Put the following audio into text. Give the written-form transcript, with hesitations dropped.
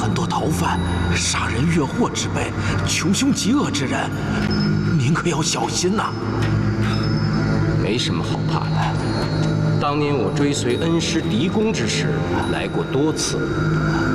贩剁逃犯、杀人越货之辈、穷凶极恶之人，您可要小心呐！ 没什么好怕的。当年我追随恩师狄公之时，来过多次。